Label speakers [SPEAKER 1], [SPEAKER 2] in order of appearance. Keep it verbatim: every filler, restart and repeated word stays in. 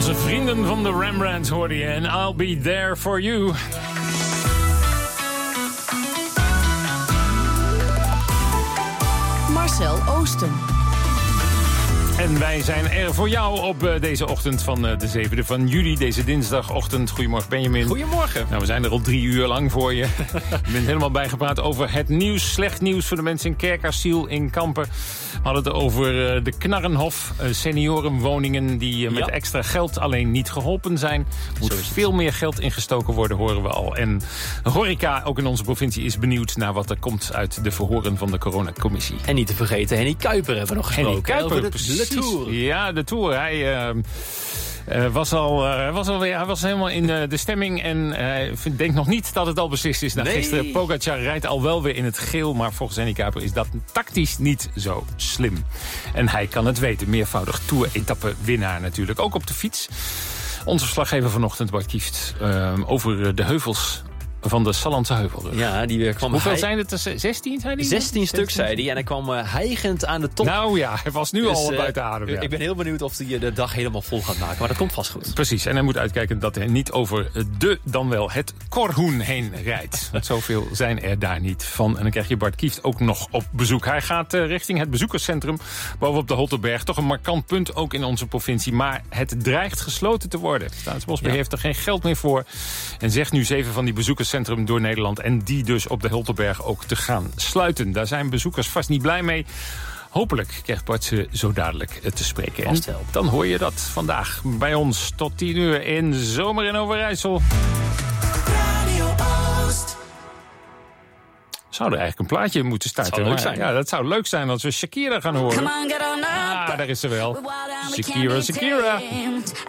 [SPEAKER 1] Onze vrienden van de Rembrandts hoorde je en I'll be there for you.
[SPEAKER 2] Marcel Oosten.
[SPEAKER 1] En wij zijn er voor jou op uh, deze ochtend van uh, de zevende van juli, deze dinsdagochtend. Goedemorgen Benjamin.
[SPEAKER 3] Goedemorgen.
[SPEAKER 1] Nou, we zijn er al drie uur lang voor je. Je bent helemaal bijgepraat over het nieuws. Slecht nieuws voor de mensen in Kerkasiel, in Kampen. We hadden het over uh, de Knarrenhof, uh, seniorenwoningen die uh, met ja. extra geld alleen niet geholpen zijn. Er moet veel meer geld ingestoken worden, horen we al. En horeca, ook in onze provincie, is benieuwd naar wat er komt uit de verhoren van de coronacommissie.
[SPEAKER 3] En niet te vergeten, Henny Kuiper hebben we nog gesproken.
[SPEAKER 1] Henny Kuiper, precies. Tour. Ja, de Tour. Hij uh, uh, was, al, uh, was, al weer, hij was helemaal in uh, de stemming en uh, denkt nog niet dat het al beslist is na nee. gisteren. Pogacar rijdt al wel weer in het geel, maar volgens Henny Kuiper is dat tactisch niet zo slim. En hij kan het weten. Meervoudig Tour-etappe-winnaar natuurlijk. Ook op de fiets. Onze verslaggever vanochtend, Bart Kieft, uh, over de heuvels van de Sallandse Heuvelrug.
[SPEAKER 3] Ja, die kwam
[SPEAKER 1] Hoeveel
[SPEAKER 3] hij...
[SPEAKER 1] zijn het? zestien, zei hij?
[SPEAKER 3] zestien stuk, zei hij. En hij kwam uh, hijgend aan de top.
[SPEAKER 1] Nou ja, hij was nu dus, al uh, buiten adem. Ja.
[SPEAKER 3] Ik ben heel benieuwd of hij de dag helemaal vol gaat maken. Maar dat komt vast goed.
[SPEAKER 1] Precies. En hij moet uitkijken dat hij niet over de, dan wel het Korhoen heen rijdt. Want zoveel zijn er daar niet van. En dan krijg je Bart Kieft ook nog op bezoek. Hij gaat uh, richting het bezoekerscentrum bovenop de Holterberg. Toch een markant punt ook in onze provincie. Maar het dreigt gesloten te worden. Staatsbosbeheer ja. heeft er geen geld meer voor. En zegt nu zeven van die bezoekerscentrum door Nederland. En die dus op de Hultenberg ook te gaan sluiten. Daar zijn bezoekers vast niet blij mee. Hopelijk krijgt Bart ze zo dadelijk te spreken. En dan hoor je dat vandaag bij ons tot tien uur in Zomer in Overijssel. Radio Oost. Zou er eigenlijk een plaatje moeten starten.
[SPEAKER 3] Dat zou leuk zijn.
[SPEAKER 1] Ja, dat zou leuk zijn als we Shakira gaan horen. Ah, daar is ze wel. Shakira, Shakira.